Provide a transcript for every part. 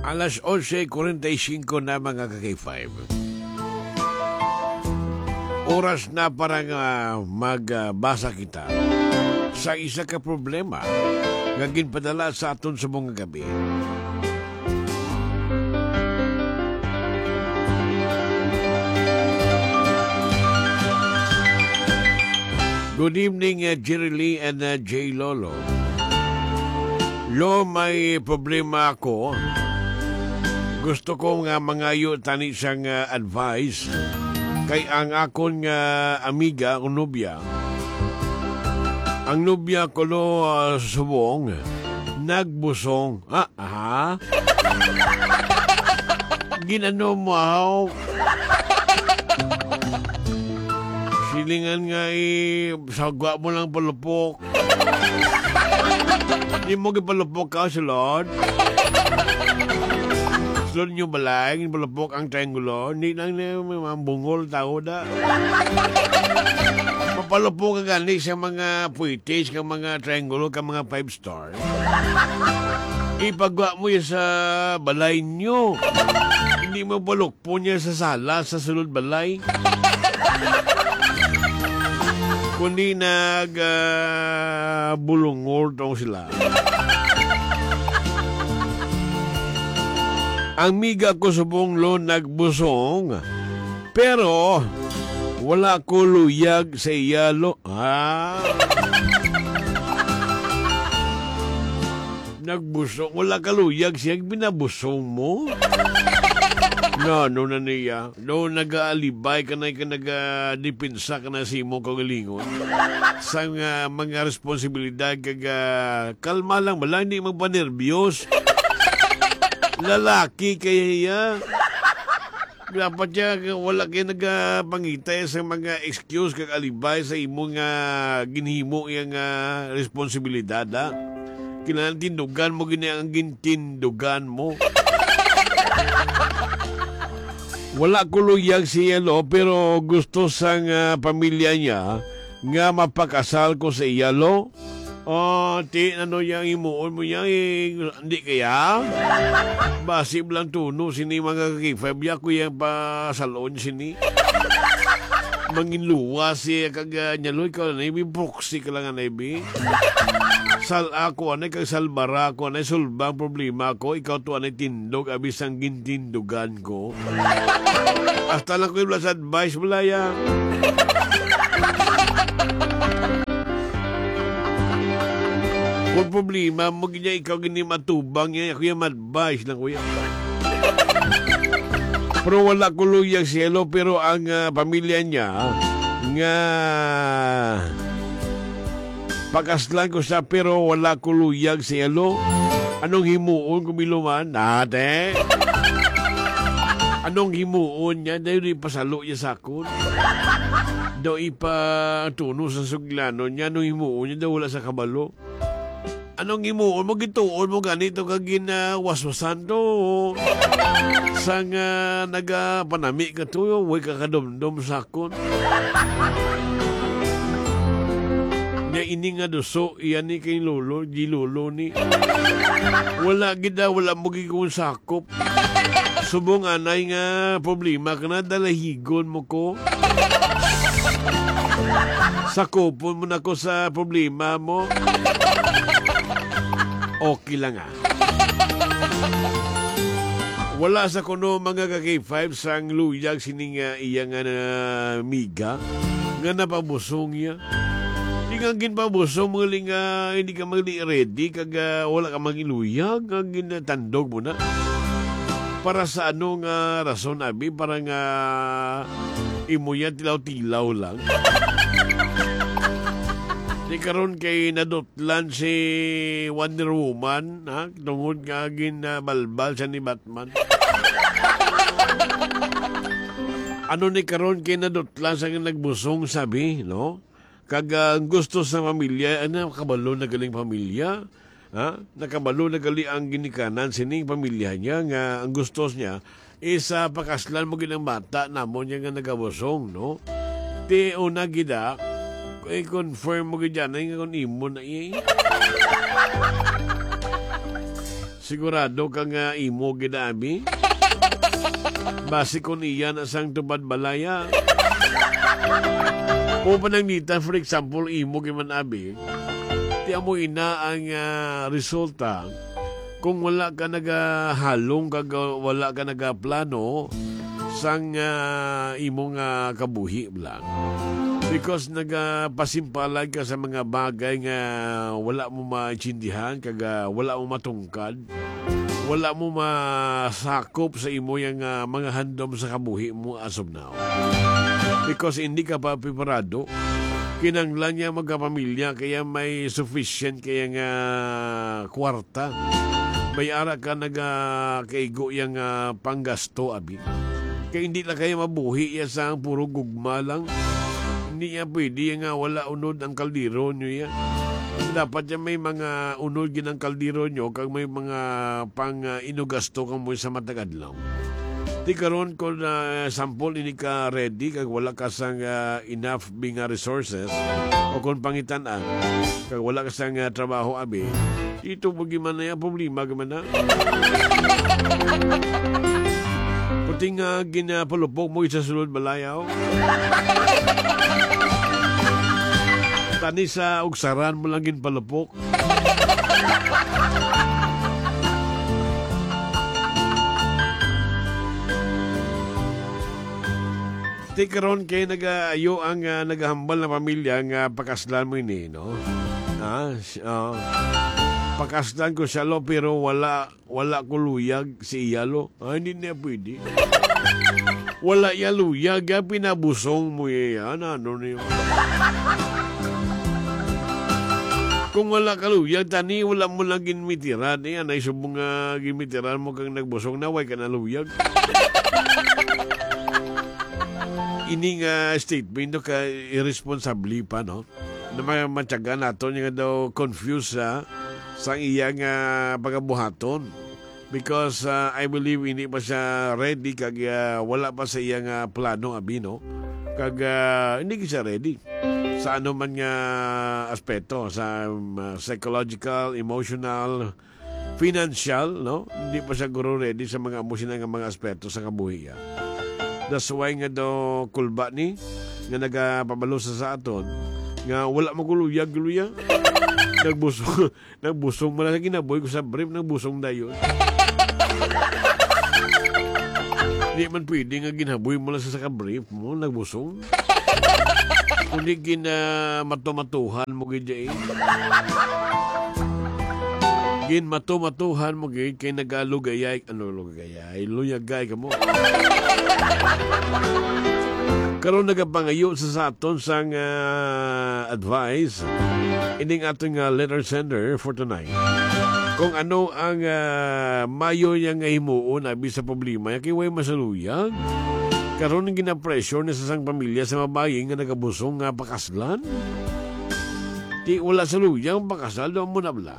Alas 11:45 na mga ka-K5. Oras na para magbasa kita sa isa ka problema nga ginpadala sa aton sa mga gabi. Good evening, Jerry Lee and J. Lolo. Lo, may problema ako. Gusto ko nga mangayo tani siyang advice kay ang akon nga amiga o nobya. Ang nobya ko lo subong nagbusong. Ginano mo ako. Silingan nga sagwa mo lang palupok. Di mo gipalupok ka, Lord. Lord nyo balay, palupok ang triangulo. Hindi lang na mga bungol tao da. Mapalupok ka gani sa mga puitis, ka mga triangulo, ka mga 5-star. Ipagwa mo yan sa balay nyo. Hindi mo palukpo niya sa sala, sa sulod balay. Kundi nagbulungol tong sila. Ang miga ko subong lo nagbusong. Pero wala ko luyag sa iyalo. Nagbusong. Wala ka luyag siya. Binabusong mo. No na niya. No, nag-aalibay ka na nag-dipinsa ka na si mo kagalingon. Sa mga responsibilidad kalma lang. Wala, hindi magpanerbiyos. Lalaki kaya dapat siya wala kayo nagpangitay sa mga excuse kag-alibay sa imong ginhimo yung responsibilidad. Kailangan tindugan mo ang gintindugan mo. Wala ko luyag si Yalo pero gusto sang pamilya niya nga mapakasal ko sa Yalo. Ano yung imuon mo niya hindi kaya? Basib lang tuno sini mga kakifabya ko yung pasalon sini. Manginluwa siya kaganyaloy ka na ibi proxy ka lang na ibi. Sal ako anay kag salbara ko anay sulbang problema ko ikaw to anay tindog abis ang gintindugan ko. Hasta lang ko yung plus advice wala yan. Kung problema mo ganyan ikaw gini matubang yan ako yung advice lang kuya. Pero wala ko luyag siyelo pero ang pamilya niya nga pakaslan ko siya pero wala ko luyag siyelo. Anong himuon kumiluman? Ate? Anong himuon niya? Dahil ipasalo niya sa akon. Daw ipatuno sa suglano niya. Anong himuon niya? Daw wala sa kabalo. Anong himuon mo? Gituon mo ganito kagin waswasan to. Sang nagapanami ka to. Huwag kakadumdum sa akon. Nga ini nga doso. Iyan ni kay lolo. Di lolo ni. Wala gida. Wala mo gigawin sakop. Subong anay nga problema ka na dalahigon mo ko. Sakopon mo na ko sa problema mo. Okay lang Wala sa kuno mga ka-K5 sang luyag sining iya nga miga nga napabusong niya. Di nga ginpabusong mga hindi ka ready kag wala ka magiluyag nga ginatandog mo na. Para sa anong rason abi para nga imo yan tilaw-tilaw lang. Di karon kay nadotlan si Wonder Woman tungod nga balbal siya ni Batman. Ano ni karon kay nadotlan sa nagbusong sabi no? Kag gusto sa pamilya kabalo na galing pamilya. Nakabalo na gali ang ginikanan sining pamilya niya nga ang gustos niya isa pakaslan mo ginang bata namon niya nga nagabusong no. Ti una gida confirm mo gidyan nga kon imo na Sigurado ka nga imo ginami? Base ko niyan asang tubad balaya. Kung pananglitan, for example, imo giman abi, ti amo ina ang resulta. Kung wala ka nagahalong, wala ka nagaplano, sang imong kabuhi lang. Because nagapasimpalag ka sa mga bagay nga wala mo maintindihan, kaga wala mo matungkad, wala mo masakop sa imo yung mga handom sa kabuhi mo as of now. Because hindi ka pa preparado, kinanglan niya magkapamilya, kaya may sufficient kaya nga kwarta. May ara ka kaigo yung panggasto, abi. Kaya hindi lang kayo mabuhi ya sa puro gugma lang. Hindi niya pwede nga wala unod ang kaldero nyo yan. Dapat yan may mga unod ginang kaldero nyo kag may mga pang inugasto kang mo sa matagadlaw. Di karon ko na sample hindi ka ready kag wala ka sang enough being resources o kung pangitan-an kag wala ka sang trabaho abi. Ito mo gimana yung problema gimana. Puting ginapalupok mo sa sulod balayaw. Tani sa ugsaran mo lang ginpalupok. Di karon kay nag-ayo ang naghambal na pamilya nga pakaslan mo ini, no? Pakaslan ko siya lo pero wala kuluyag si iyalo. Hindi niya pwede. Wala ya luyag, pinabusong mo yan. Ano niyo? Kung wala ka luyag, tani wala mo lang ginmitiran. Yan ay subong ginmitiran mo kang nagbusong na, way ka na luyag. Ining statement ka irresponsably pa, no? Na may matyaga nato nga daw confused sa iyang pagabuhaton. Because I believe hindi pa siya ready kag wala pa sa iyang plano, abi, no? Kag hindi siya ready sa ano man nga aspeto, sa psychological, emotional, financial, no? Hindi pa siya guro ready sa mga emosyonal nga mga aspeto sa kabuhi. That's why nga daw kulba ni nga nagapabalo sa aton nga wala maguluyag nagbusong mo na ginaboy ko sa brief, nagbusong dayon. Hindi man pwede nga ginaboy mo lang sa brief mo, nagbusong. Kundi matumatuhan mo gidya Gin matumatuhan mo gid kay nagalugayay, luyagay ka mo. Karon nagapangayo sa aton sang advice ining ating letter sender for tonight. Kung ano ang mayo niya nga himuon abi sa problema kay way masaluyag. Karon ng gina-pressure na sa sang pamilya sa mabaying nga nagabusong nga pakaslan. Di wala sa luyang pakasal, doon mo na bala.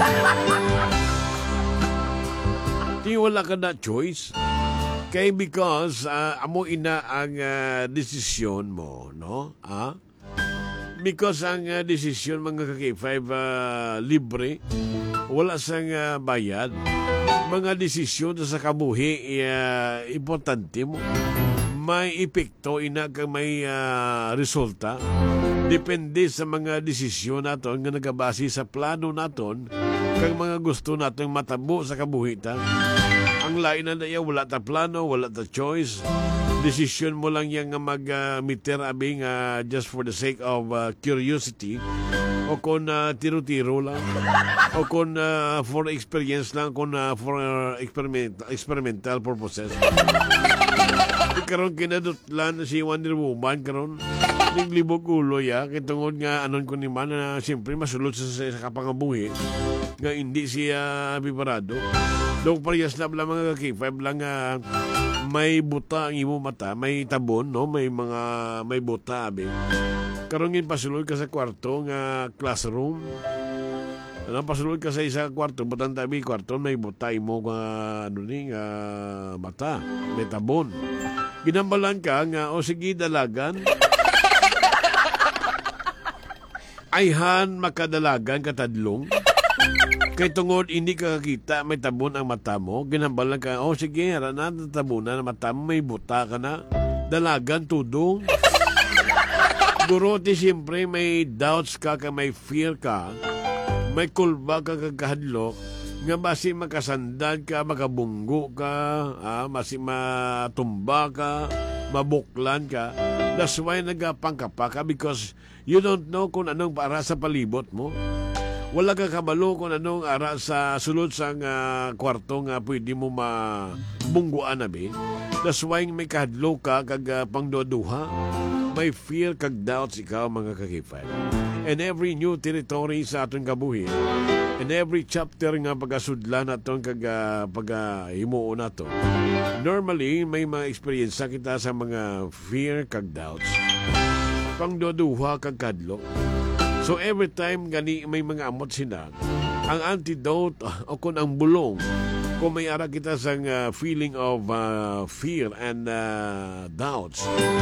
Di wala ka na choice. Kaya because amo ina ang desisyon mo, no? Because ang desisyon mga kaki-5 libre, wala sang bayad. Mga desisyon sa kabuhi importante mo. May epekto ina kang may resulta. Depende sa mga desisyon naton nga nagabase sa plano naton kang mga gusto nating matabo sa kabuhitan. Ang lain na iya wala ta plano, wala ta choice. Desisyon mo lang yang mag-meter abing just for the sake of curiosity o kung tiro-tiro lang o kung for experience lang, kung for experimental purposes. Karon kinadutlan si Wonder Woman karon ning libog ulo kitungod nga anon ko ni man na siyempre masulod sa kapangabuhi nga hindi siya preparado. Dog parehas na mga kaki-5 lang may buta ang imo mata, may tabon, no? May buta abi. Karon ngin pasulod ka sa kwarto nga classroom. Ano pasulod ka sa isa kwarto, butang tabi kwarto may buta imo nga mata, may tabon. Ginambalan ka nga o sige dalagan. Ayhan makadalagan katadlong. Kay tungod hindi ka kakita, may tabon ang mata mo, ginambalan ka, sige, na tabunan ang mata mo, may buta ka na. Dalagan, tudong. Guro, siyempre may doubts ka, may fear ka, may kulba ka kagahadlok, nga basi makasandad ka, makabunggo ka, basi matumba ka, mabuklan ka. That's why nagapangkapa ka because you don't know kung anong para sa palibot mo. Wala ka kabalo kung anong ara sa sulod sa kwarto nga pwede mo mabungguan na be. That's why may kahadlo ka kag pangdoduha. May fear kag doubts ikaw mga kakipay. And every new territory sa atong kabuhi, and every chapter nga pagasudlan naton kag pagahimuo nato. Normally may mga experience kita sa mga fear kag doubts. Pangdoduha kag kadlo. So every time gani may mga amot sina, ang antidote o kung ang bulong, kung may ara kita sa feeling of fear and doubts,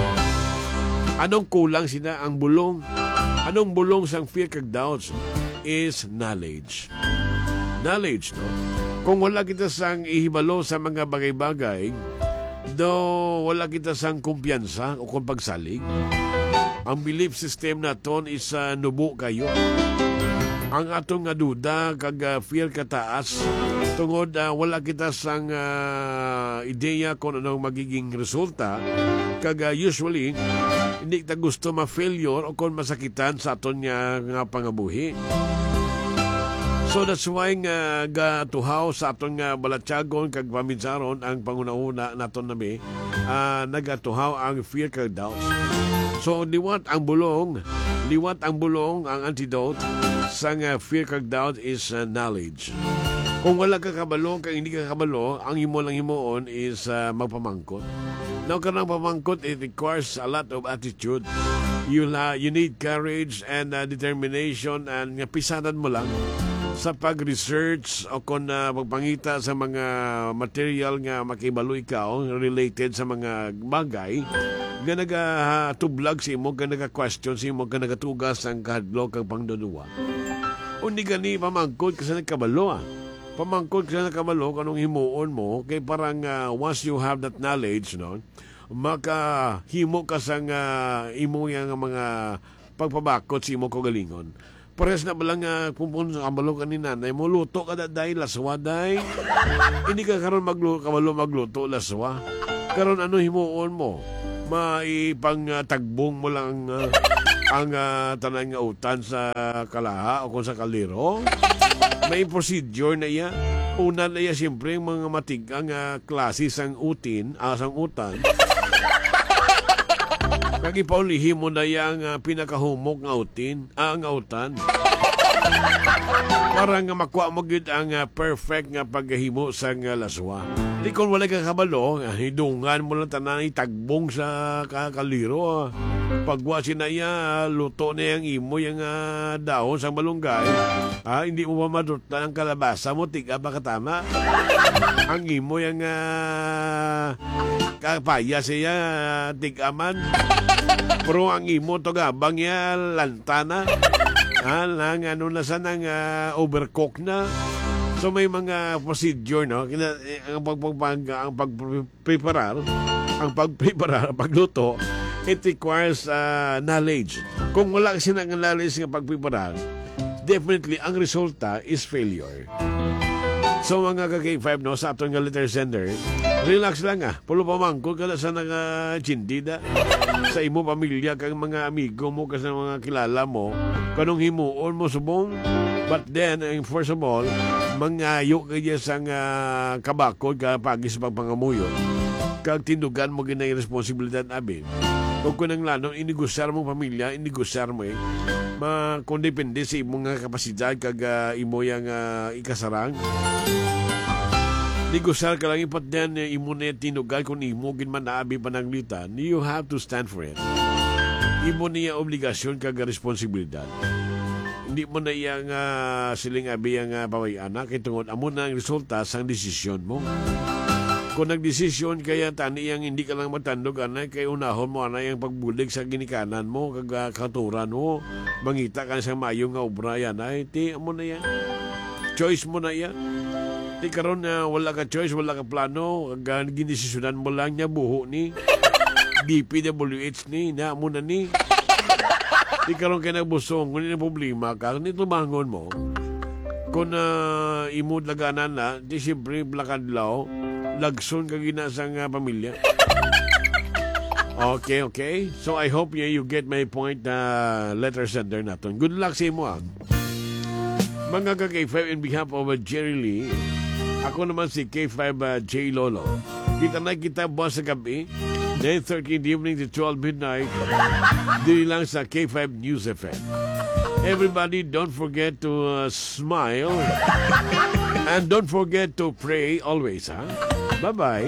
anong kulang sina ang bulong? Anong bulong sang fear kag doubts is knowledge. Knowledge, no? Kung wala kita sang ihibalo sa mga bagay-bagay, do wala kita sang kumpiyansa o kung pagsalig, ang belief system naton is nubo kayo. Ang atong nga duda kag fear kataas tungod wala kita sang ideya kung anong magiging resulta kag usually hindi ta gusto ma-failure o kung masakitan sa aton nga pangabuhi. So that's why nga gatuhaw sa aton nga balatyagon kag paminsaron ang panguna-una naton nami nagatuhaw ang fear kag doubts. So liwat ang bulong, ang antidote sa fear kag doubt is knowledge. Kung wala ka kabalo, kung hindi ka kabalo, ang imo lang himoon is magpamangkot. Now, kanang pamangkot, it requires a lot of attitude. You need courage and determination and pisanan mo lang sa pag-research o kung pagpangita sa mga material nga makibalo ikaw related sa mga bagay nga nagatublag sa imo, nga naga-question sa imo, nga nagatugas ang kahadlok ang pangduduwa. Undi gani pamangkot kasi nagkabalo Pamangkot kasi nagkabalo kanong himuon mo kay parang once you have that knowledge, no, makahimo ka sa imo yang mga pagpabakot sa imo kagalingon. Pares na balang pumpun sa kabalo ka ni nanay mo, luto ka daday, laswa day. Hindi ka karon kabalo magluto, laswa. Karon ano himuon mo? Maipang tagbong mo lang ang tanang nga utan sa kalaha o kung sa kaliro. May procedure na iya. Una na iya siyempre mga matigang klase sang utin, sang utan. Kagipaulihi mo na yung pinakahumok nga utin, nga utan. Para nga makuha mo gud ang perfect nga paghimo sa laswa. Di kung wala ka kabalo, hidungan mo lang tanan itagbong sa kaliro. Pagwa sinaya, luto na yung imo yung dahon sa malunggay. Hindi mo mamadota ang kalabasa mo, tiga ba katama? Ang imo yung kapaya siya, tigaman. Pero ang imo to gabang ya lantana. Lang ano na sa nang overcook na. So may mga procedure, no? Ang pagpreparar, pagluto, it requires knowledge. Kung wala kasi ng knowledge ng pagpreparar, definitely ang resulta is failure. So mga ka-K5, no, sa atong nga letter sender, relax lang pulo pamangkot ka na sa chindida sa imo pamilya kang mga amigo mo kasi mga kilala mo kanong himuon mo subong. But then, first of all, mangayo kaya sa kabakod ka pagis pagpangamuyon kag tindugan mo ginay responsibilidad abin. Kung kunang lano, inigusar mo pamilya, inigusar mo kung depende sa imong kapasidad kag imo yang ikasarang. Negosar ka lang ipat din imo na tinugal kung imo ginman naabi pananglitan, you have to stand for it. Imo niya obligasyon kag responsibilidad. Hindi mo na iyang siling abi ang pawayana kay tungod amo na ang resulta sang desisyon mo. Kung nagdesisyon kaya tani yang hindi ka lang matandog anay kay unahon mo anay ang pagbulig sa ginikanan mo kag katuran mo mangita ka sa mayo nga obra yan ay ti amo na yan. choice mo na iya. Di karon na wala ka choice, wala ka plano, ginisisunan mo lang niya buho ni DPWH ni, na mo na ni. Di karon kay nagbusong, kung yung problema ka, kung itumangon mo, kung imod laganan na, di siyempre blakadlaw, lagson ka ginasang pamilya. Okay. So I hope you get my point na letter sender natin. Good luck sa imo. Mga ka-K5 in behalf of Jerry Lee, ako naman si K5 J. Lolo. Kita buwas sa gabi, 9:30 in the evening to 12 midnight, dili lang sa K5 News FM. Everybody, don't forget to smile and don't forget to pray always, ha? Bye-bye.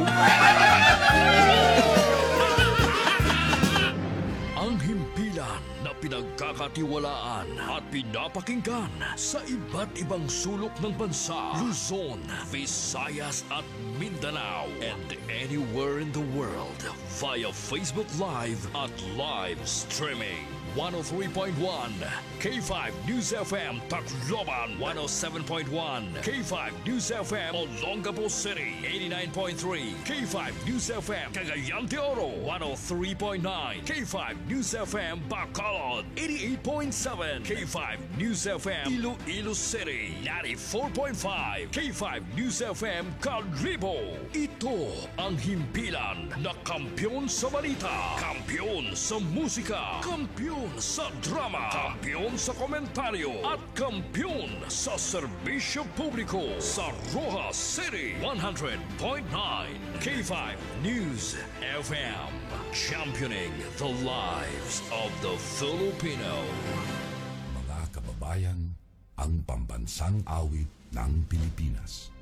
Ang himpilan na pinagkakatiwalaan at pinapakinggan sa iba't ibang sulok ng bansa, Luzon, Visayas at Mindanao, and anywhere in the world via Facebook Live at live streaming. 103.1 K5 News FM Tacloban, 107.1 K5 News FM Olongapo City, 89.3 K5 News FM Cagayan de Oro, 103.9 K5 News FM Bacolod, 88.7 K5 News FM Iloilo City, 94.5 K5 News FM Calibo. Ito ang himpilan na kampiyon sa balita, kampiyon sa musika, kampiyon sa drama, kampiyon sa komentaryo at kampiyon sa serbisyo publiko sa Rojas City. 100.9 K5 News FM, championing the lives of the Filipino. Mga kababayan, ang pambansang awit ng Pilipinas.